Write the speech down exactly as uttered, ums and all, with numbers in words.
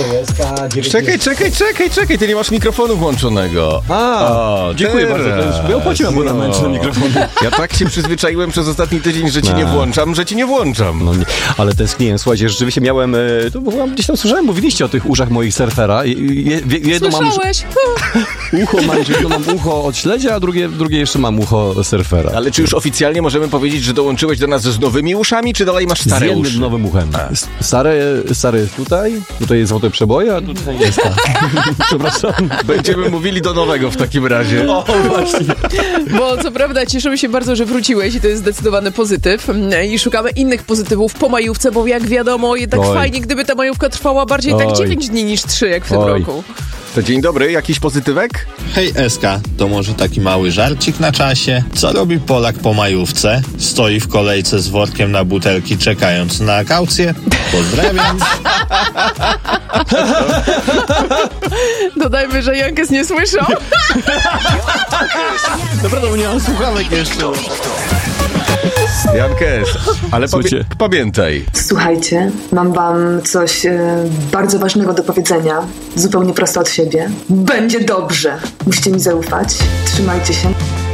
Czekaj, czekaj, czekaj, czekaj, ty nie masz mikrofonu włączonego. A, o, dziękuję teraz. bardzo. To już był pociąg abonament na mikrofon. Ja tak się przyzwyczaiłem przez ostatni tydzień, że ci nie włączam, że ci nie włączam. No nie, ale tęskniłem, słuchajcie, rzeczywiście miałem, to byłam, gdzieś tam słyszałem, mówiliście o tych uszach moich surfera. Jedno Słyszałeś? Mam ucho, mam, jedno mam ucho od śledzia, a drugie, drugie jeszcze mam ucho surfera. Ale czy już oficjalnie możemy powiedzieć, że dołączyłeś do nas z nowymi uszami, czy dalej masz stare z jednym uszy? nowym uchem. Stare, stare jest tutaj, tutaj jest złote przeboje, a tutaj jest ta. Przepraszam. Będziemy mówili do nowego w takim razie. O, właśnie. Bo co prawda cieszymy się bardzo, że wróciłeś i to jest zdecydowany pozytyw. I szukamy innych pozytywów po majówce, bo jak wiadomo, jednak Oj. fajnie, gdyby ta majówka trwała bardziej Oj. tak dziewięć dni niż trzy, jak w tym Oj. roku. To dzień dobry, jakiś pozytywek? Hej Eska, to może taki mały żarcik na czasie? Co robi Polak po majówce? Stoi w kolejce z workiem na butelki, czekając na kaucję? Pozdrawiam. Dodajmy, że Jankes nie słyszał. Naprawdę, bo nie mam słuchawek jeszcze. Jankes, ale pamię- pamiętaj. Słuchajcie, mam wam coś e, bardzo ważnego do powiedzenia, zupełnie prosto od siebie. Będzie dobrze. Musicie mi zaufać. Trzymajcie się.